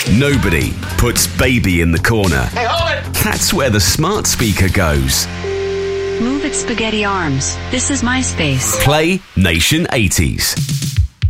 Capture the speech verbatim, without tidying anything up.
Nobody puts baby in the corner. Hey, hold it! That's where the smart speaker goes. Move its spaghetti arms. This is my space. Play Nation eighties.